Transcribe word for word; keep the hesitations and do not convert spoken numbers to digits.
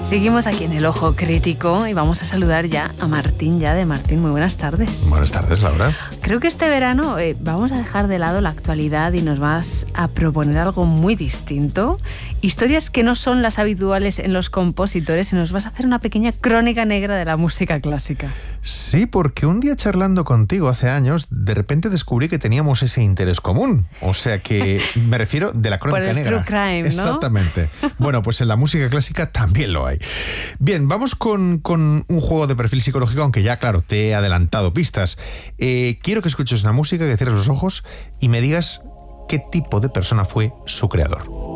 Seguimos aquí en El Ojo Crítico y vamos a saludar ya a Martín Yade. Martín, muy buenas tardes. Buenas tardes, Laura. Creo que este verano eh, vamos a dejar de lado la actualidad y nos vas a proponer algo muy distinto. Historias que no son las habituales en los compositores y nos vas a hacer una pequeña crónica negra de la música clásica. Sí, porque un día charlando contigo hace años, de repente descubrí que teníamos ese interés común. O sea que me refiero de la crónica Por el negra. True crime, ¿no? Exactamente. Bueno, pues en la música clásica también lo hay. Bien, vamos con, con un juego de perfil psicológico, aunque ya, claro, te he adelantado pistas. Eh, quiero que escuches una música, que cierres los ojos y me digas qué tipo de persona fue su creador.